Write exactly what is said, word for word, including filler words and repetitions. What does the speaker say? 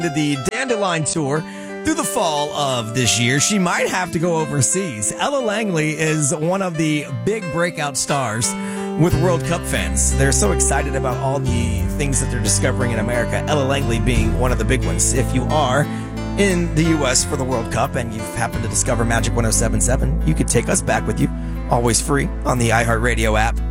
the Dandelion Tour through the fall of this year. She might have to go overseas. Ella Langley is one of the big breakout stars with World Cup fans. They're so excited about all the things that they're discovering in America, Ella Langley being one of the big ones. If you are in the U S for the World Cup and you've happened to discover Magic one oh seven point seven, you could take us back with you, always free on the iHeartRadio app.